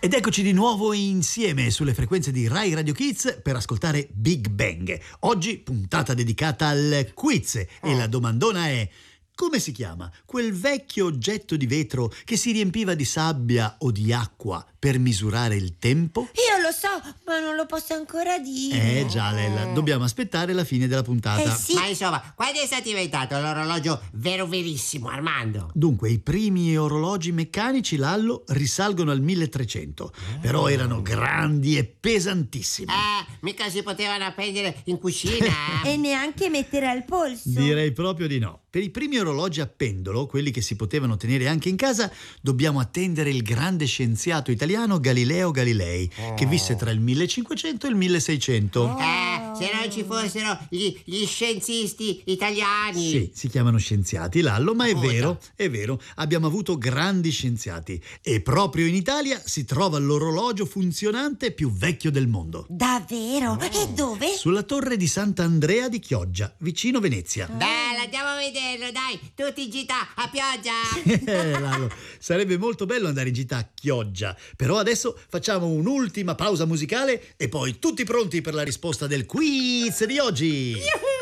Ed eccoci di nuovo insieme sulle frequenze di Rai Radio Kids per ascoltare Big Bang. Oggi puntata dedicata al quiz e la domandona è: come si chiama quel vecchio oggetto di vetro che si riempiva di sabbia o di acqua per misurare il tempo? Io lo so, ma non lo posso ancora dire. Già, Lella, dobbiamo aspettare la fine della puntata. Sì. Ma insomma, quando è stato inventato l'orologio verissimo, Armando? Dunque, i primi orologi meccanici, Lallo, risalgono al 1300, però erano grandi e pesantissimi. Mica si potevano appendere in cucina. E neanche mettere al polso. Direi proprio di no. Per i primi orologi a pendolo, quelli che si potevano tenere anche in casa, dobbiamo attendere il grande scienziato italiano Galileo Galilei, che visse tra il 1500 e il 1600. Se non ci fossero gli scienzisti italiani. Sì, si chiamano scienziati, Lallo, ma è Appunto. vero, abbiamo avuto grandi scienziati. E proprio in Italia si trova l'orologio funzionante più vecchio del mondo. Davvero? E dove? Sulla torre di Sant'Andrea di Chioggia, vicino Venezia. Bella, andiamo a vederlo, dai, tutti in gita a pioggia. Lallo, sarebbe molto bello andare in gita a Chioggia, però adesso facciamo un'ultima pausa musicale e poi tutti pronti per la risposta del quiz di oggi.